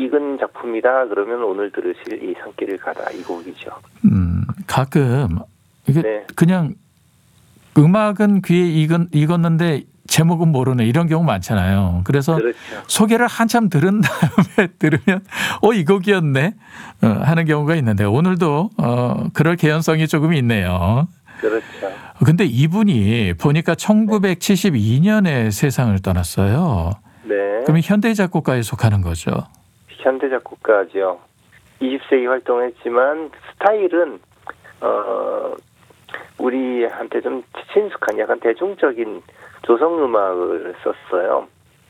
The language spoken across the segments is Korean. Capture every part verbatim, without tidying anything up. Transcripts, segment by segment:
익은 작품이다 그러면 오늘 들으실 이 산길을 가다 이 곡이죠. 음, 가끔 이게 네. 그냥 음악은 귀에 익은, 익었는데 제목은 모르는 이런 경우 많잖아요. 그래서 그렇죠. 소개를 한참 들은 다음에 들으면 어, 이 곡이었네 어, 하는 경우가 있는데 오늘도 어, 그럴 개연성이 조금 있네요. 그렇죠. 근데 이분이 보니까 천구백칠십이 년에 세상을 떠났어요. 네. 그러면 현대 작곡가에 속하는 거죠. 현대 작곡가죠. 이십 세기 활동했지만 스타일은 어, 우리한테 좀 친숙한 약간 대중적인 조성음악을 썼어요.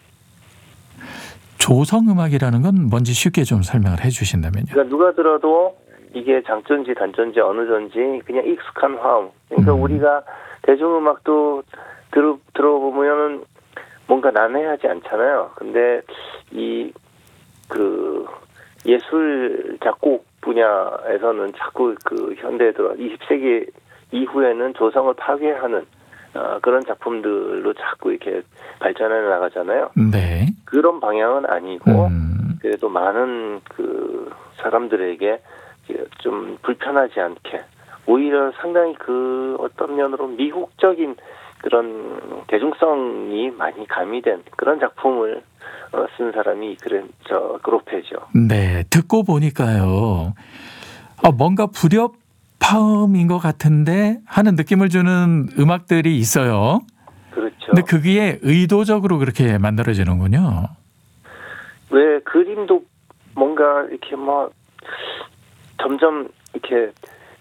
조성음악이라는 건 뭔지 쉽게 좀 설명을 해 주신다면요. 그러니까 누가 들어도 이게 장전지 단전지 어느 전지 그냥 익숙한 화음. 그러니까 음. 우리가 대중음악도 들어 들어보면은 뭔가 난해하지 않잖아요. 근데 이 그 예술 작곡 분야에서는 자꾸 그 현대에 들어 이십 세기 이후에는 조성을 파괴하는 어, 그런 작품들로 자꾸 이렇게 발전해 나가잖아요. 네. 그런 방향은 아니고 음. 그래도 많은 그 사람들에게 좀 불편하지 않게 오히려 상당히 그 어떤 면으로 미국적인 그런 대중성이 많이 가미된 그런 작품을 어, 쓴 사람이 그래 저 그로페죠. 네, 듣고 보니까요. 아, 뭔가 불협화음인 것 같은데 하는 느낌을 주는 음악들이 있어요. 그렇죠. 근데 그게 의도적으로 그렇게 만들어지는군요. 왜 그림도 뭔가 이렇게 뭐 점점 이렇게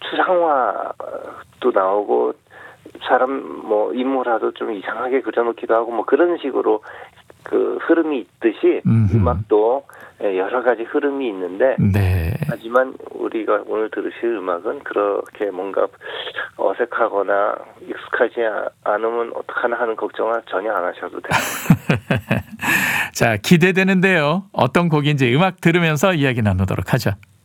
추상화도 나오고 사람 뭐 인물화도 좀 이상하게 그려놓기도 하고 뭐 그런 식으로 그 흐름이 있듯이 음흠. 음악도 여러 가지 흐름이 있는데 네. 하지만 하지만 우리가 오늘 들으실 음악은 그렇게 뭔가 어색하거나 익숙하지 않으면 어떡하나 하는 걱정을 전혀 안 하셔도 돼요. 자, 기대되는데요. 어떤 곡인지 음악 들으면서 이야기 나누도록 하죠.